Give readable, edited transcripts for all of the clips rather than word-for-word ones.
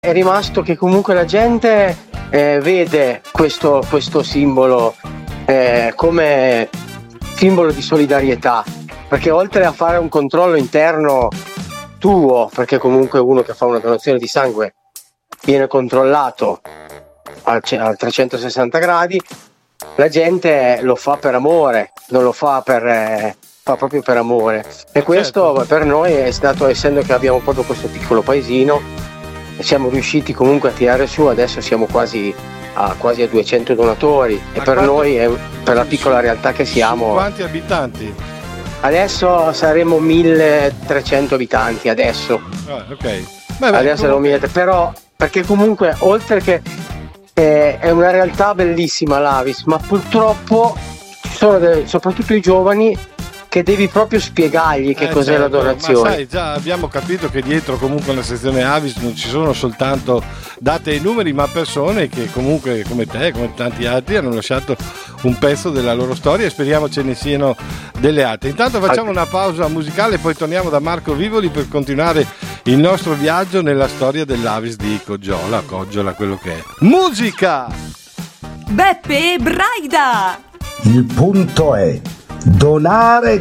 è rimasto che comunque la gente vede questo simbolo come simbolo di solidarietà, perché oltre a fare un controllo interno tuo, perché comunque uno che fa una donazione di sangue viene controllato a 360 gradi, la gente lo fa per amore, non lo fa fa proprio per amore, e questo certo. Per noi è stato, essendo che abbiamo proprio questo piccolo paesino, siamo riusciti comunque a tirare su, adesso siamo quasi a 200 donatori, e per noi, per la piccola realtà che siamo... Quanti abitanti? Adesso saremo 1300 abitanti adesso. Ok. Adesso saremo 1300, però perché comunque oltre che è una realtà bellissima l'Avis, ma purtroppo ci sono soprattutto i giovani che devi proprio spiegargli che cos'è la donazione. Ma sai, già abbiamo capito che dietro comunque alla sezione Avis non ci sono soltanto date e numeri, ma persone che comunque come te, come tanti altri, hanno lasciato un pezzo della loro storia, e speriamo ce ne siano delle altre. Intanto facciamo una pausa musicale e poi torniamo da Marco Vivoli per continuare il nostro viaggio nella storia dell'Avis di Coggiola, quello che è. Musica! Beppe Braida! Il punto è donare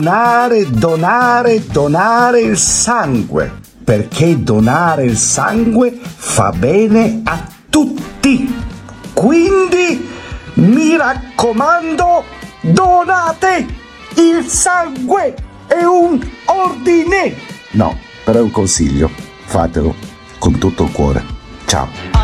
il sangue, perché donare il sangue fa bene a tutti. Quindi mi raccomando, donate il sangue, è un ordine. No, però è un consiglio, fatelo con tutto il cuore. Ciao.